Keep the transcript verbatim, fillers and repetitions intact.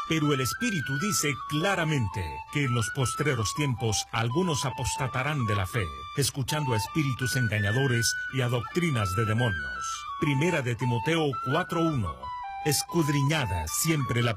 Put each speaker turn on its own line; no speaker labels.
Pero el Espíritu dice claramente que en los postreros tiempos algunos apostatarán de la fe, escuchando a espíritus engañadores y a doctrinas de demonios. Primera de Timoteo cuatro uno. Escudriñada siempre la